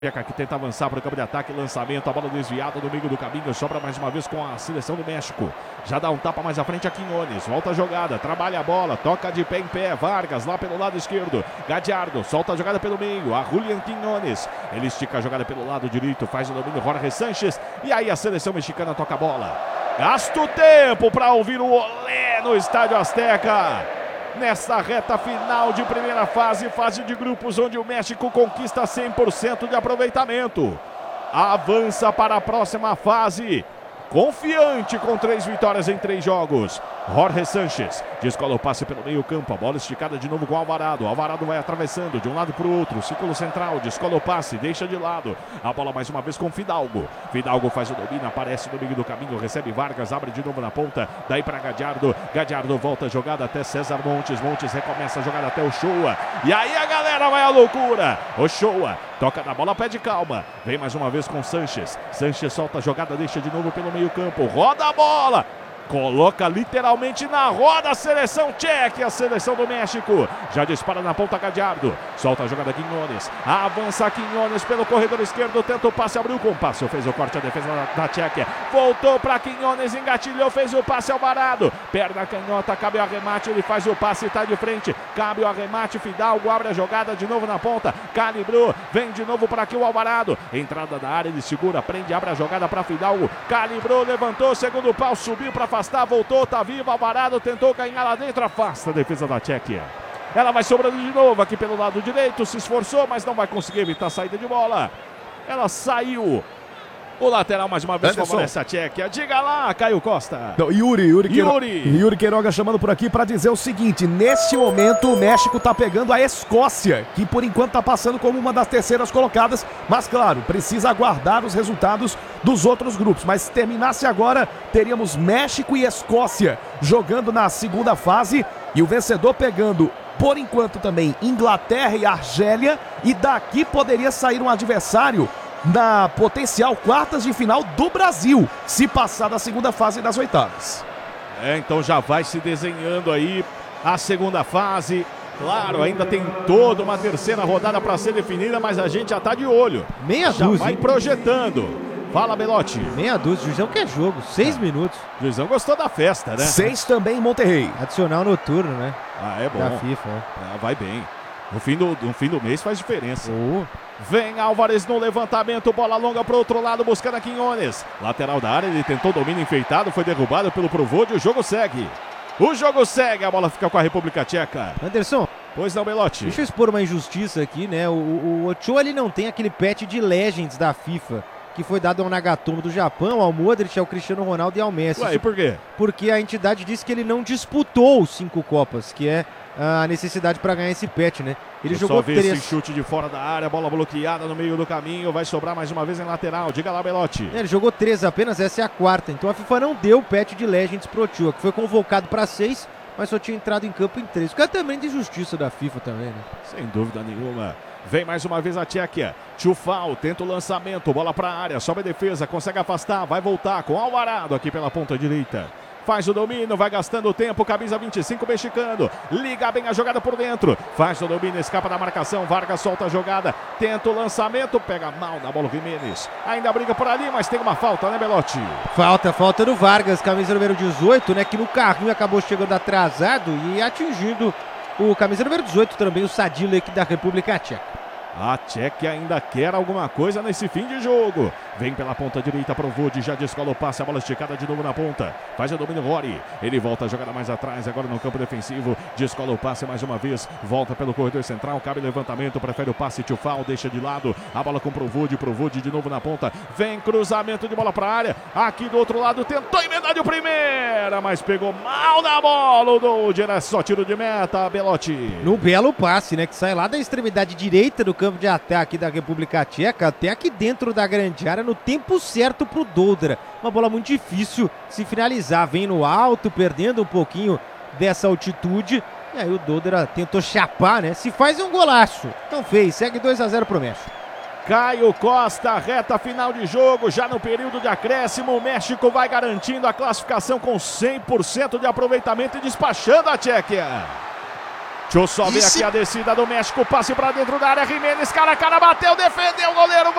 Que tenta avançar para o campo de ataque, lançamento, a bola desviada no meio do caminho, sobra mais uma vez com a seleção do México. Já dá um tapa mais à frente a Quiñones, volta a jogada, trabalha a bola, toca de pé em pé, Vargas lá pelo lado esquerdo, Gallardo, solta a jogada pelo meio, a Julián Quiñones, ele estica a jogada pelo lado direito, faz o domínio, Jorge Sánchez, e aí a seleção mexicana toca a bola. Gasta o tempo para ouvir o olé no Estádio Azteca. Nesta reta final de primeira fase, fase de grupos, onde o México conquista 100% de aproveitamento. Avança para a próxima fase, confiante com 3 vitórias em 3 jogos. Jorge Sánchez descola o passe pelo meio campo, a bola esticada de novo com o Alvarado. Alvarado vai atravessando de um lado para o outro, círculo central, descola o passe, deixa de lado. A bola mais uma vez com Fidalgo. Fidalgo faz o domínio, aparece no meio do caminho, recebe Vargas, abre de novo na ponta, daí para Gallardo. Gallardo volta a jogada até César Montes, Montes recomeça a jogada até o Shoa. E aí a galera vai à loucura. O Shoa toca na bola, pede calma. Vem mais uma vez com Sánchez. Sánchez solta a jogada, deixa de novo pelo meio campo, roda a bola. Coloca literalmente na roda a seleção tcheca, a seleção do México. Já dispara na ponta Gallardo. Solta a jogada Quiñones. Avança Quiñones pelo corredor esquerdo. Tenta o passe, abriu com o passe. Fez o corte, a defesa da Tchequia. Voltou para Quiñones, engatilhou, fez o passe ao Alvarado. Perna canhota, cabe o arremate. Ele faz o passe e está de frente. Cabe o arremate. Fidalgo abre a jogada de novo na ponta. Calibrou, vem de novo para aqui o Alvarado. Entrada da área, ele segura, prende, abre a jogada para Fidalgo. Calibrou, levantou, segundo pau, subiu para afastar, voltou, tá vivo, Alvarado tentou ganhar lá dentro, afasta a defesa da Tchequia. Ela vai sobrando de novo aqui pelo lado direito, se esforçou, mas não vai conseguir evitar a saída de bola. Ela saiu. O lateral mais uma vez favorece a Tchequia. Diga lá, Caio Costa. Não, Yuri Queiroga chamando por aqui para dizer o seguinte: neste momento o México tá pegando a Escócia, que por enquanto tá passando como uma das terceiras colocadas, mas claro, precisa aguardar os resultados dos outros grupos. Mas se terminasse agora, teríamos México e Escócia jogando na segunda fase e o vencedor pegando, por enquanto também, Inglaterra e Argélia, e daqui poderia sair um adversário na potencial quartas de final do Brasil, se passar da segunda fase das oitavas. Então já vai se desenhando aí a segunda fase. Claro, ainda tem toda uma terceira rodada para ser definida, mas a gente já tá de olho. Meia já dúzia. Vai projetando. Fala, Belotti. Meia dúzia. Juizão quer jogo. 6 minutos. Juizão gostou da festa, né? 6 também em Monterrey. Adicional noturno, né? Ah, é bom. Da FIFA, né? Vai bem. No fim do mês faz diferença. Oh. Vem Álvares no levantamento, bola longa pro outro lado, buscando a Quiñones. Lateral da área, ele tentou domínio enfeitado, foi derrubado pelo Provode, o jogo segue. O jogo segue, a bola fica com a República Tcheca. Anderson. Pois não, Belotti. Deixa eu expor uma injustiça aqui, né? O Ochoa, ele não tem aquele patch de Legends da FIFA, que foi dado ao Nagatomo do Japão, ao Modric, ao Cristiano Ronaldo e ao Messi. Ué, e por quê? Porque a entidade disse que ele não disputou 5 Copas, que é a necessidade para ganhar esse patch, né? Ele jogou 3. Esse chute de fora da área, bola bloqueada no meio do caminho, vai sobrar mais uma vez em lateral. Diga lá, Belotti. Ele jogou 3 apenas, essa é a 4ª. Então a FIFA não deu o patch de Legends pro Ochoa, que foi convocado para 6, mas só tinha entrado em campo em 3. O que é também de justiça da FIFA também, né? Sem dúvida nenhuma. Vem mais uma vez a Tchequia. Tchufal tenta o lançamento, bola para a área, sobe a defesa, consegue afastar, vai voltar com Alvarado aqui pela ponta direita. Faz o domínio, vai gastando o tempo, camisa 25 mexicano, liga bem a jogada por dentro, faz o domínio, escapa da marcação, Vargas solta a jogada, tenta o lançamento, pega mal na bola o Jimenez, ainda briga por ali, mas tem uma falta, né, Belotti? Falta do Vargas, camisa número 18, né, que no carrinho acabou chegando atrasado e atingindo o camisa número 18 também, o Sadilek da República Tcheca. A Tchequia ainda quer alguma coisa nesse fim de jogo. Vem pela ponta direita pro Vode, já descola o passe, a bola esticada de novo na ponta. Faz o domínio Rory. Ele volta a jogada mais atrás, agora no campo defensivo. Descola o passe mais uma vez. Volta pelo corredor central, cabe levantamento, prefere o passe, Tchufal, deixa de lado. A bola com o Provode de novo na ponta. Vem cruzamento de bola pra área. Aqui do outro lado, tentou emendar de primeira, mas pegou mal na bola. O Dodger é só tiro de meta, Belotti. No belo passe, né, que sai lá da extremidade direita do campo de ataque da República Tcheca até aqui dentro da grande área no tempo certo pro Dodra. Uma bola muito difícil se finalizar, vem no alto, perdendo um pouquinho dessa altitude, e aí o Dodra tentou chapar, né? Se faz é um golaço, não fez, segue 2-0 pro México. Caio Costa, reta final de jogo, já no período de acréscimo, o México vai garantindo a classificação com 100% de aproveitamento e despachando a Tchequia. Deixa eu só ver aqui a descida do México, passe pra dentro da área, Jimenez, cara a cara, bateu, defendeu o goleiro.